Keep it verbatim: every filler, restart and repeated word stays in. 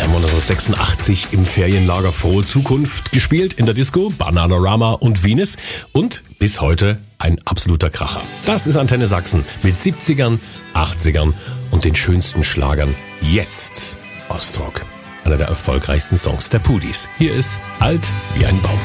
neunzehnhundertsechsundachtzig im Ferienlager Frohe Zukunft gespielt in der Disco, Bananarama und Venus und bis heute ein absoluter Kracher. Das ist Antenne Sachsen mit siebzigern, achtzigern und den schönsten Schlagern. Jetzt Ostrock, einer der erfolgreichsten Songs der Pudis. Hier ist Alt wie ein Baum.